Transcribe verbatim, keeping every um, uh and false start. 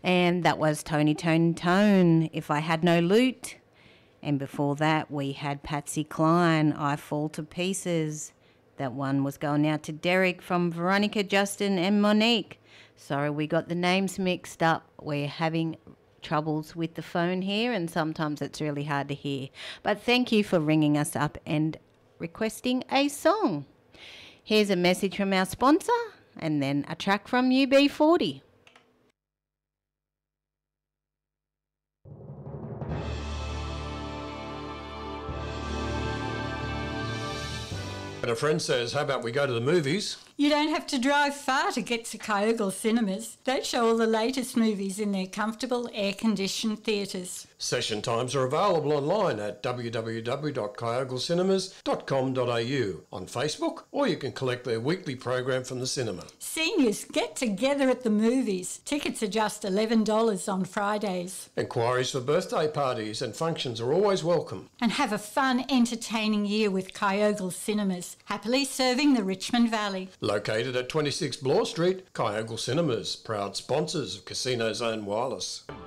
And that was Tony Tone Tone, If I Had No Loot. And before that, we had Patsy Cline, I Fall to Pieces. That one was going out to Derek from Veronica, Justin and Monique. Sorry, we got the names mixed up. We're having troubles with the phone here, and sometimes it's really hard to hear. But thank you for ringing us up and requesting a song. Here's a message from our sponsor, and then a track from U B forty. And a friend says, how about we go to the movies? You don't have to drive far to get to Kyogle Cinemas. They show all the latest movies in their comfortable, air-conditioned theatres. Session times are available online at w w w dot kyogle cinemas dot com dot a u on Facebook, or you can collect their weekly program from the cinema. Seniors, get together at the movies. Tickets are just eleven dollars on Fridays. Enquiries for birthday parties and functions are always welcome. And have a fun, entertaining year with Kyogle Cinemas, happily serving the Richmond Valley. Located at twenty-six Bloor Street, Kyogle Cinemas, proud sponsors of Casino Zone Wireless.